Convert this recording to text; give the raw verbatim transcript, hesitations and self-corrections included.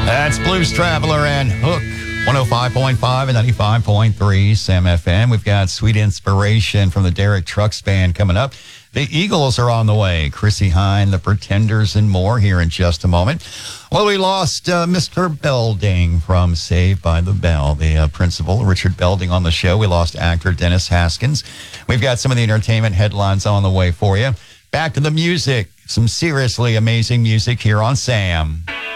That's Blues Traveler and Hook, one oh five point five and ninety-five point three Sam F M. We've got sweet inspiration from the Derek Trucks Band coming up. The Eagles are on the way. Chrissie Hynde, the Pretenders, and more here in just a moment. Well, we lost uh, Mister Belding from Saved by the Bell, the uh, principal, Richard Belding, on the show. We lost actor Dennis Haskins. We've got some of the entertainment headlines on the way for you. Back to the music. Some seriously amazing music here on Sam.